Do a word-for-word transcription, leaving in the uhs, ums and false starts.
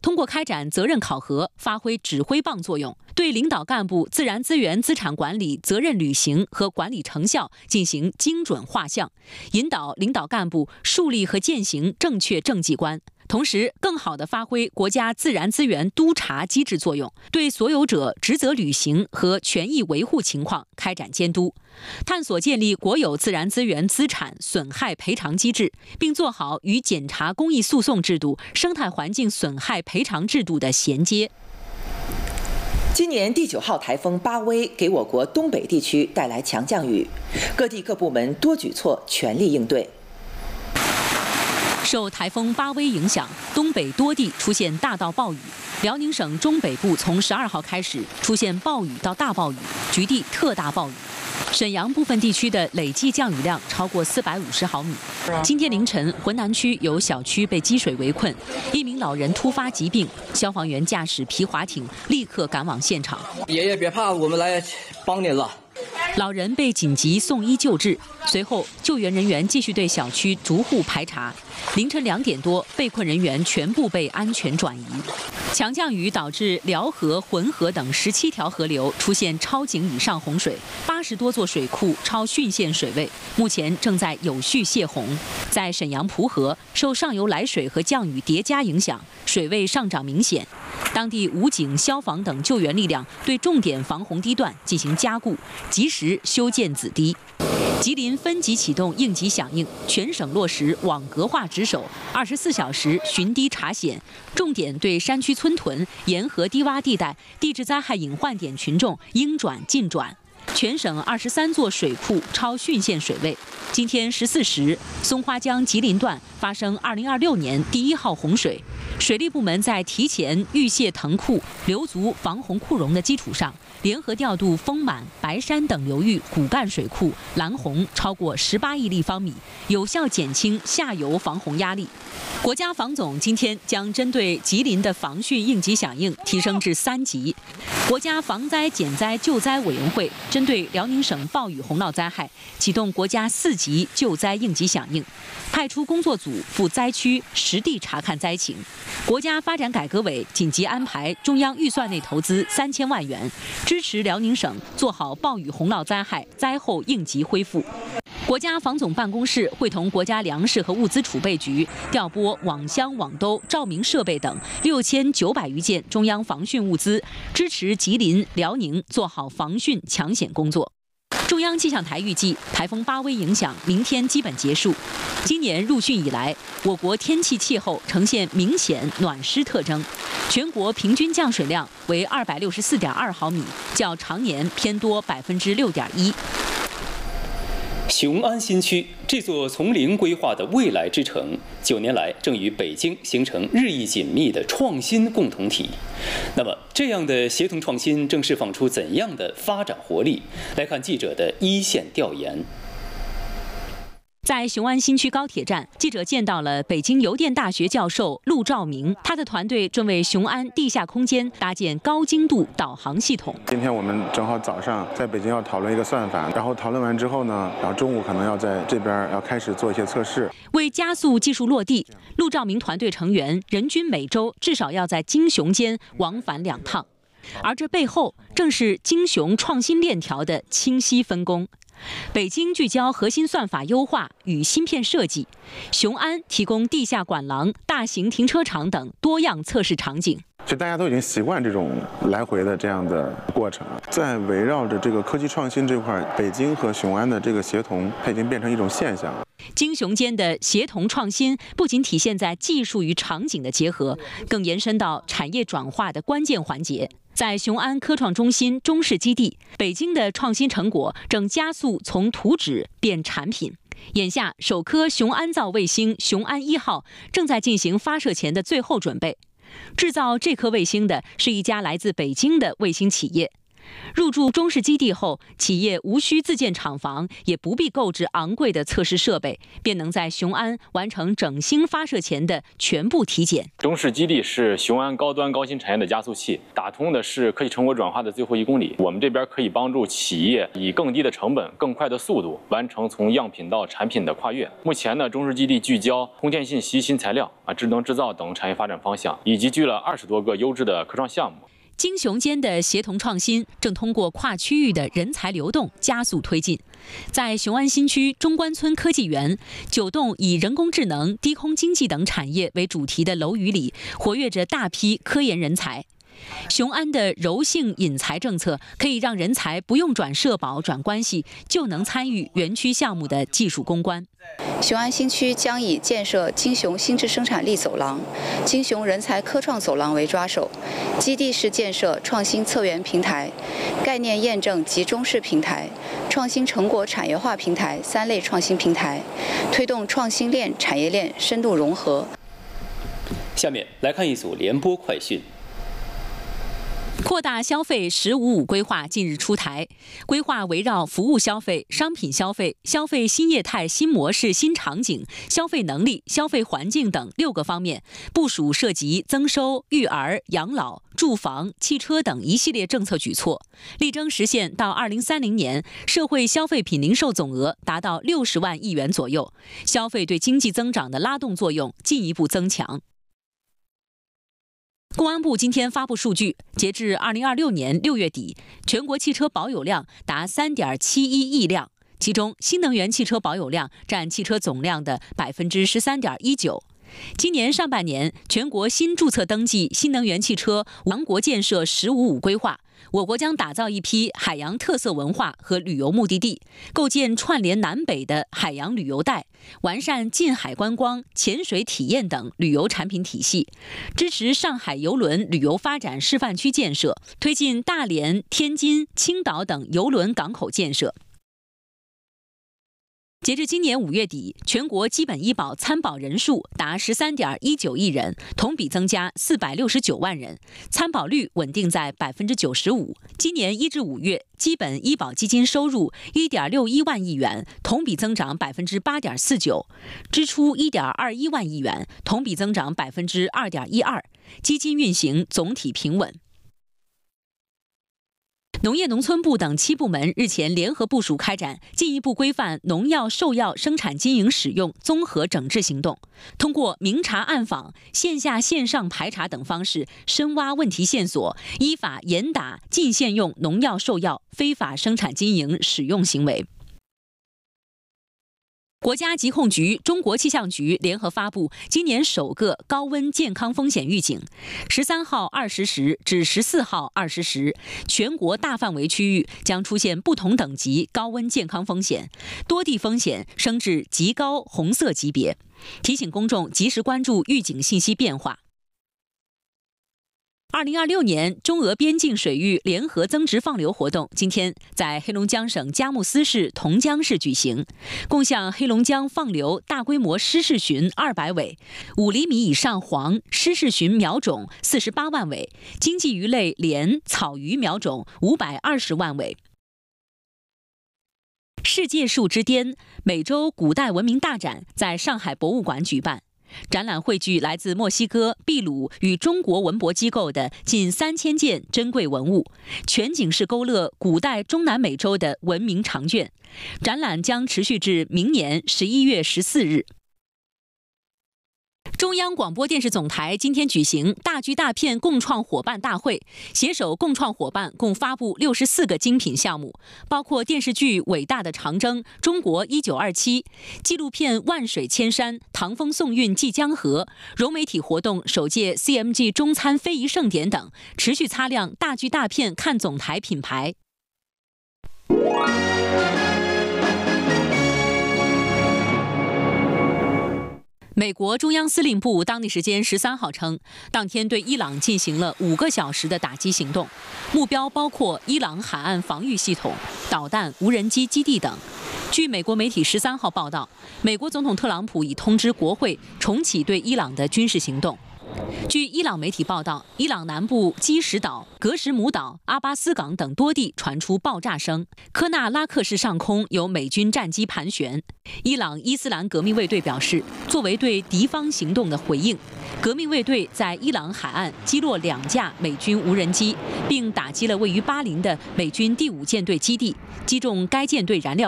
通过开展责任考核，发挥指挥棒作用，对领导干部自然资源资产管理责任履行和管理成效进行精准画像，引导领导干部树立和践行正确政绩观。同时，更好地发挥国家自然资源督查机制作用，对所有者职责履行和权益维护情况开展监督，探索建立国有自然资源资产损害赔偿机制，并做好与检察公益诉讼制度、生态环境损害赔偿制度的衔接。 今年第九号台风巴威给我国东北地区带来强降雨，各地各部门多举措，全力应对。 受台风巴威影响，东北多地出现大到暴雨。辽宁省中北部从十二号开始出现暴雨到大暴雨，局地特大暴雨。沈阳部分地区的累计降雨量超过四百五十毫米。今天凌晨，浑南区有小区被积水围困，一名老人突发疾病，消防员驾驶皮划艇立刻赶往现场。 爷爷别怕，我们来帮您了。 老人被紧急送医救治，随后救援人员继续对小区逐户排查。凌晨两点多，被困人员全部被安全转移。强降雨导致辽河、浑河等十七条河流出现超警以上洪水，八十多座水库超汛限水位，目前正在有序泄洪。在沈阳蒲河，受上游来水和降雨叠加影响，水位上涨明显。当地武警、消防等救援力量对重点防洪堤段进行加固，及时修建子堤。吉林分级启动应急响应，全省落实网格化值守，二十四小时巡堤查险，重点对山区村屯、沿河低洼地带、地质灾害隐患点群众应转尽转。全省二十三座水库超汛限水位。今天十四时，松花江吉林段发生二零二六年第一号洪水，水利部门在提前预泄腾库、留足防洪库容的基础上，联合调度丰满、白山等流域骨干水库拦洪超过十八亿立方米，有效减轻下游防洪压力。国家防总今天将针对吉林的防汛应急响应提升至三级。国家防灾减灾救灾委员会针对辽宁省暴雨洪涝灾害启动国家四级救灾应急响应，派出工作组赴灾区实地查看灾情。国家发展改革委紧急安排中央预算内投资三千万元，支持辽宁省做好暴雨洪涝灾害灾后应急恢复。国家防总办公室会同国家粮食和物资储备局调拨网箱、网兜、照明设备等六千九百余件中央防汛物资，支持吉林、辽宁做好防汛抢险工作。中央气象台预计，台风巴威影响明天基本结束。今年入汛以来，我国天气气候呈现明显暖湿特征，全国平均降水量为二百六十四点二毫米，较常年偏多百分之六点一。 雄安新区这座从零规划的未来之城，九年来正与北京形成日益紧密的创新共同体。那么，这样的协同创新正释放出怎样的发展活力？来看记者的一线调研。 在雄安新区高铁站，记者见到了北京邮电大学教授陆兆明，他的团队正为雄安地下空间搭建高精度导航系统。 今天我们正好早上在北京要讨论一个算法，然后讨论完之后呢，然后中午可能要在这边要开始做一些测试。 为加速技术落地，陆兆明团队成员人均每周至少要在京雄间往返两趟，而这背后正是京雄创新链条的清晰分工。北京聚焦核心算法优化与芯片设计，雄安提供地下管廊、大型停车场等多样测试场景。 其实大家都已经习惯这种来回的这样的过程了。在围绕着这个科技创新这块，北京和雄安的这个协同，它已经变成一种现象。 京雄间的协同创新不仅体现在技术与场景的结合，更延伸到产业转化的关键环节。在雄安科创中心中式基地，北京的创新成果正加速从图纸变产品。眼下，首颗雄安造卫星雄安一号正在进行发射前的最后准备。制造这颗卫星的是一家来自北京的卫星企业。 入驻中式基地后，企业无需自建厂房，也不必购置昂贵的测试设备，便能在雄安完成整星发射前的全部体检。 中式基地是雄安高端高新产业的加速器，打通的是科技成果转化的最后一公里。我们这边可以帮助企业以更低的成本、更快的速度完成从样品到产品的跨越。目前呢，中式基地聚焦通电信息、新材料啊、智能制造等产业发展方向，以及聚了二十多个优质的科创项目。 京雄间的协同创新正通过跨区域的人才流动加速推进。在雄安新区中关村科技园，九栋以人工智能、低空经济等产业为主题的楼宇里，活跃着大批科研人才。雄安的柔性引才政策可以让人才不用转社保、转关系，就能参与园区项目的技术攻关。 雄安新区将以建设京雄新质生产力走廊、京雄人才科创走廊为抓手，基地式建设创新策源平台、概念验证集中式平台、创新成果产业化平台三类创新平台，推动创新链、产业链深度融合。 下面来看一组联播快讯。 扩大消费“十五五”规划近日出台，规划围绕服务消费、商品消费、消费新业态、新模式、新场景、消费能力、消费环境等六个方面，部署涉及增收、育儿、养老、住房、汽车等一系列政策举措，力争实现到二零三零年社会消费品零售总额达到六十万亿元左右，消费对经济增长的拉动作用进一步增强。公安部今天发布数据，截至二零二六年六月底，全国汽车保有量达三点七一亿辆，其中新能源汽车保有量占汽车总量的百分之十三点一九。今年上半年，全国新注册登记新能源汽车王国建设“十五五”规划，我国将打造一批海洋特色文化和旅游目的地，构建串联南北的海洋旅游带，完善近海观光、潜水体验等旅游产品体系，支持上海邮轮旅游发展示范区建设，推进大连、天津、青岛等邮轮港口建设。截至今年五月底，全国基本医保参保人数达十三点一九亿人，同比增加四百六十九万人，参保率稳定在百分之九十五。今年一至五月，基本医保基金收入一点六一万亿元，同比增长百分之八点四九，支出一点二一万亿元，同比增长百分之二点一二，基金运行总体平稳。农业农村部等七部门日前联合部署开展进一步规范农药、兽药生产经营使用综合整治行动，通过明察暗访、线下线上排查等方式，深挖问题线索，依法严打禁限用农药、兽药非法生产经营使用行为。国家疾控局、中国气象局联合发布今年首个高温健康风险预警。十三号二十时至十四号二十时，全国大范围区域将出现不同等级高温健康风险，多地风险升至极高红色级别，提醒公众及时关注预警信息变化。二零二六年中俄边境水域联合增值放流活动今天在黑龙江省佳木斯市同江市举行，共向黑龙江放流大规模湿式鲟二百尾，五厘米以上黄湿式鲟苗种四十八万尾，经济鱼类鲢、草鱼苗种五百二十万尾。世界树之巅美洲古代文明大展在上海博物馆举办。展览汇聚来自墨西哥、秘鲁与中国文博机构的近三千件珍贵文物，全景式勾勒古代中南美洲的文明长卷。展览将持续至明年十一月十四日。中央广播电视总台今天举行大剧大片共创伙伴大会，携手共创伙伴共发布六十四个精品项目，包括电视剧《伟大的长征》、中国一九二七、纪录片《万水千山》、唐风宋韵济江河、融媒体活动首届 C M G 中餐非遗盛典等，持续擦亮大剧大片看总台品牌。美国中央司令部当地时间十三号称，当天对伊朗进行了五个小时的打击行动，目标包括伊朗海岸防御系统、导弹、无人机基地等。据美国媒体十三号报道，美国总统特朗普已通知国会重启对伊朗的军事行动。 据伊朗媒体报道，伊朗南部基什岛、格什姆岛、阿巴斯港等多地传出爆炸声，科纳拉克市上空有美军战机盘旋。伊朗伊斯兰革命卫队表示，作为对敌方行动的回应，革命卫队在伊朗海岸击落两架美军无人机，并打击了位于巴林的美军第五舰队基地，击中该舰队燃料